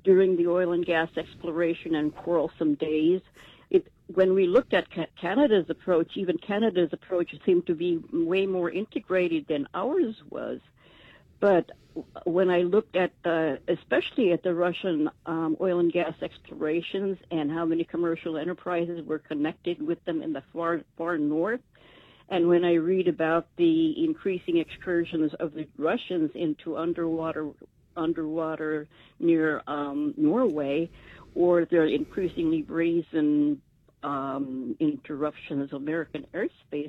during the oil and gas exploration and quarrelsome days. When we looked at Canada's approach, even Canada's approach seemed to be way more integrated than ours was. But when I looked at, especially at the Russian oil and gas explorations and how many commercial enterprises were connected with them in the far north, and when I read about the increasing excursions of the Russians into underwater near Norway, or their increasingly brazen interruptions of American airspace,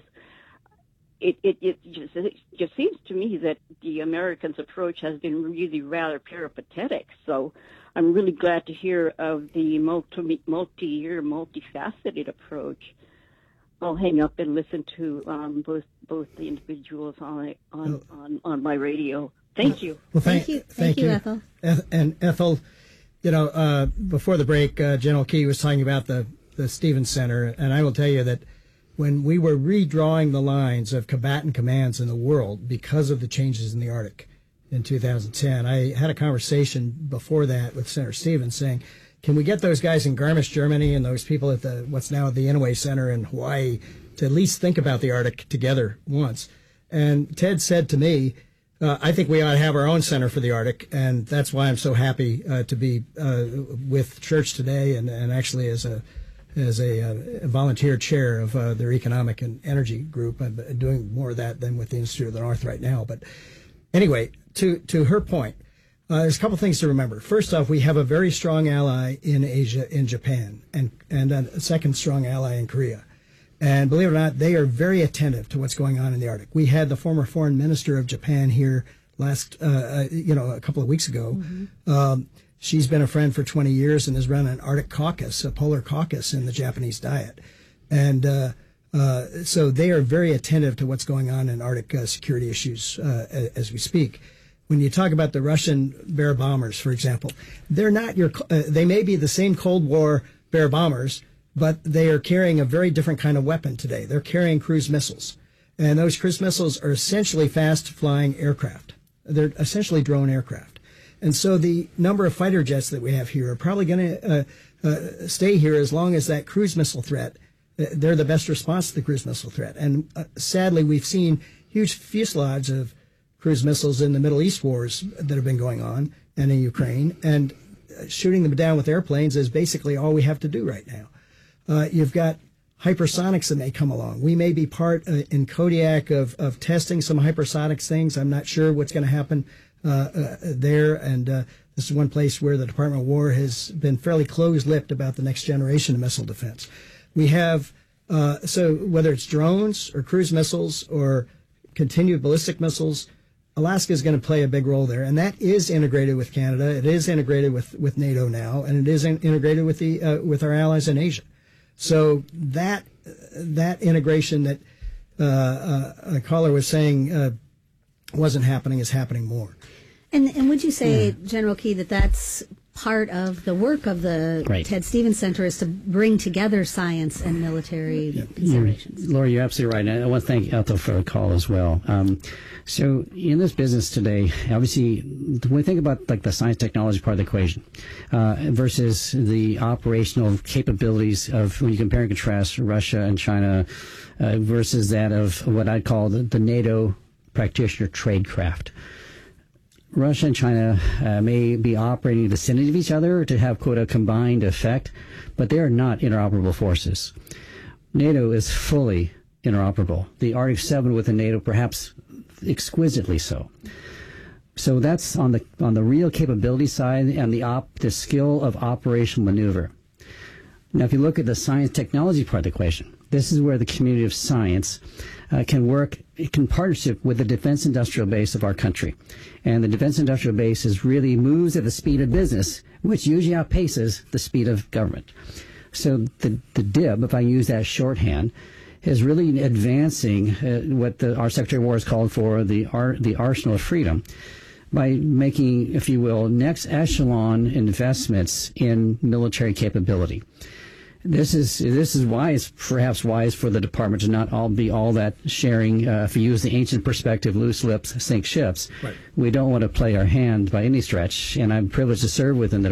it just seems to me that the Americans' approach has been really rather peripatetic. So I'm really glad to hear of the multi-year, multifaceted approach. I'll hang up and listen to both the individuals on my radio. Thank you. Well, thank you, Ethel. And Ethel, before the break, General Key was talking about the Stevens Center, and I will tell you that when we were redrawing the lines of combatant commands in the world because of the changes in the Arctic in 2010, I had a conversation before that with Senator Stevens saying, can we get those guys in Garmisch, Germany, and those people at what's now the Inouye Center in Hawaii to at least think about the Arctic together once? And Ted said to me, I think we ought to have our own center for the Arctic, and that's why I'm so happy to be with Church today and actually as a volunteer chair of their economic and energy group. I'm doing more of that than with the Institute of the North right now. But anyway, to her point, there's a couple things to remember. First off, we have a very strong ally in Asia, in Japan, and a second strong ally in Korea. And believe it or not, they are very attentive to what's going on in the Arctic. We had the former foreign minister of Japan here a couple of weeks ago. Mm-hmm. She's been a friend for 20 years and has run an Arctic caucus, a polar caucus in the Japanese Diet. And so they are very attentive to what's going on in Arctic security issues as we speak. When you talk about the Russian Bear bombers, for example, they're not they may be the same Cold War Bear bombers, but they are carrying a very different kind of weapon today. They're carrying cruise missiles. And those cruise missiles are essentially fast-flying aircraft. They're essentially drone aircraft. And so the number of fighter jets that we have here are probably going to stay here as long as that cruise missile threat, they're the best response to the cruise missile threat. And sadly, we've seen huge fuselage of cruise missiles in the Middle East wars that have been going on and in Ukraine. And shooting them down with airplanes is basically all we have to do right now. You've got hypersonics that may come along. We may be part in Kodiak of testing some hypersonics things. I'm not sure what's going to happen there. And this is one place where the Department of War has been fairly close-lipped about the next generation of missile defense. We have, so whether it's drones or cruise missiles or continued ballistic missiles, Alaska is going to play a big role there. And that is integrated with Canada. It is integrated with NATO now. And it is integrated with our allies in Asia. So that integration that a caller was saying wasn't happening is happening more. And would you say, General Key, that that's part of the work of the Ted Stevens Center is to bring together science and military considerations? Laura, you're absolutely right. And I want to thank Ethel for the call as well. So in this business today, obviously, when we think about like the science technology part of the equation versus the operational capabilities of when you compare and contrast Russia and China versus that of what I'd call the NATO practitioner tradecraft. Russia and China may be operating in the vicinity of each other to have, quote, a combined effect, but they are not interoperable forces. NATO is fully interoperable. The Arctic 7 with the NATO, perhaps exquisitely so. So that's on the real capability side and the skill of operational maneuver. Now, if you look at the science technology part of the equation, this is where the community of science can work in partnership with the defense industrial base of our country. And the defense industrial base really moves at the speed of business, which usually outpaces the speed of government. So the DIB, if I use that shorthand, is really advancing what our Secretary of War has called for the arsenal of freedom by making, if you will, next echelon investments in military capability. This is wise, perhaps wise for the department to not all be all that sharing. If you use the ancient perspective, loose lips sink ships. Right. We don't want to play our hand by any stretch, and I'm privileged to serve within the